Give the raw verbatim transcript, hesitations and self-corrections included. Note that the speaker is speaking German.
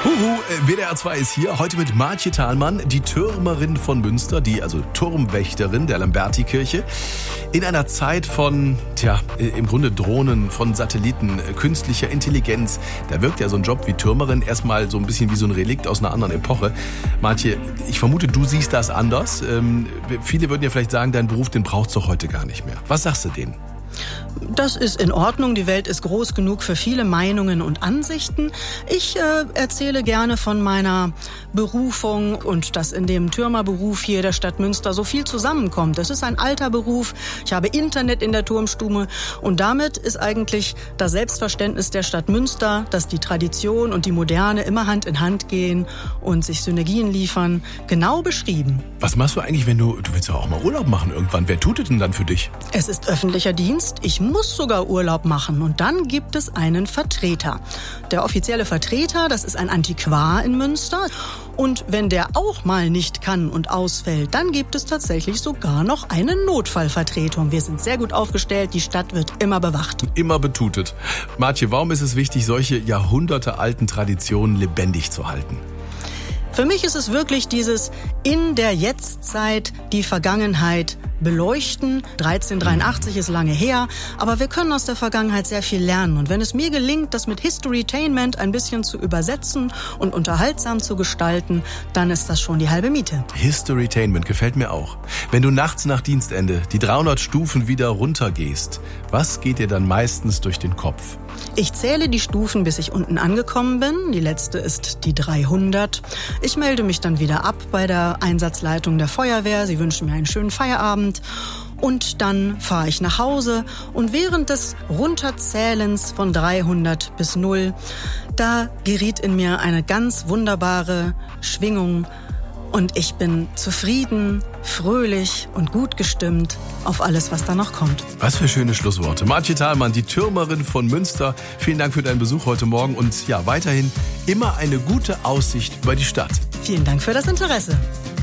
Huhu, W D R zwei ist hier, heute mit Maartje Thalmann, die Türmerin von Münster, die also Turmwächterin der Lamberti-Kirche. In einer Zeit von, tja, im Grunde Drohnen, von Satelliten, künstlicher Intelligenz, da wirkt ja so ein Job wie Türmerin erstmal so ein bisschen wie so ein Relikt aus einer anderen Epoche. Maartje, ich vermute, du siehst das anders. Ähm, viele würden ja vielleicht sagen, dein Beruf, den braucht's doch heute gar nicht mehr. Was sagst du denen? Das ist in Ordnung. Die Welt ist groß genug für viele Meinungen und Ansichten. Ich äh, erzähle gerne von meiner Berufung und dass in dem Türmerberuf hier der Stadt Münster so viel zusammenkommt. Das ist ein alter Beruf. Ich habe Internet in der Turmstube und damit ist eigentlich das Selbstverständnis der Stadt Münster, dass die Tradition und die Moderne immer Hand in Hand gehen und sich Synergien liefern, genau beschrieben. Was machst du eigentlich, wenn du, du willst ja auch mal Urlaub machen irgendwann. Wer tut es denn dann für dich? Es ist öffentlicher Dienst. Ich muss sogar Urlaub machen und dann gibt es einen Vertreter. Der offizielle Vertreter, das ist ein Antiquar in Münster. Und wenn der auch mal nicht kann und ausfällt, dann gibt es tatsächlich sogar noch eine Notfallvertretung. Wir sind sehr gut aufgestellt, die Stadt wird immer bewacht. Immer betutet. Maartje, warum ist es wichtig, solche jahrhundertealten Traditionen lebendig zu halten? Für mich ist es wirklich dieses in der Jetztzeit die Vergangenheit beleuchten. dreizehnhundertdreiundachtzig ist lange her, aber wir können aus der Vergangenheit sehr viel lernen. Und wenn es mir gelingt, das mit Historytainment ein bisschen zu übersetzen und unterhaltsam zu gestalten, dann ist das schon die halbe Miete. Historytainment gefällt mir auch. Wenn du nachts nach Dienstende die dreihundert Stufen wieder runtergehst, was geht dir dann meistens durch den Kopf? Ich zähle die Stufen, bis ich unten angekommen bin. Die letzte ist die dreihundert. Ich melde mich dann wieder ab bei der Einsatzleitung der Feuerwehr. Sie wünschen mir einen schönen Feierabend. Und dann fahre ich nach Hause. Und während des Runterzählens von dreihundert bis null, da geriet in mir eine ganz wunderbare Schwingung. Und ich bin zufrieden, fröhlich und gut gestimmt auf alles, was da noch kommt. Was für schöne Schlussworte. Maartje Thalmann, die Türmerin von Münster. Vielen Dank für deinen Besuch heute Morgen und ja, weiterhin immer eine gute Aussicht über die Stadt. Vielen Dank für das Interesse.